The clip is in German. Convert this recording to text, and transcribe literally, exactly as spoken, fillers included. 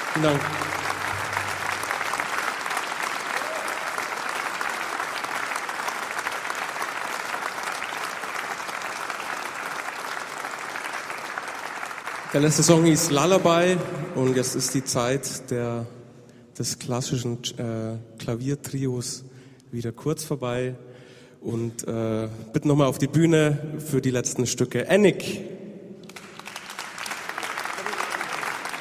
Vielen Dank. Der letzte Song hieß Lullaby und jetzt ist die Zeit der, des klassischen äh, Klaviertrios wieder kurz vorbei und äh, bitte nochmal auf die Bühne für die letzten Stücke. Ennick.